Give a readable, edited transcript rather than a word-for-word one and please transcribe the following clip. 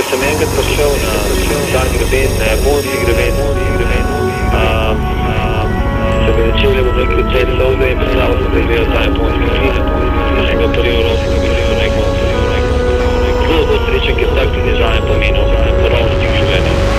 sem enkrat prišel na ta greben, na japonski greben, se mi začeli, bom rekel, cel solde in predstavljal sem, da gledal ta japonski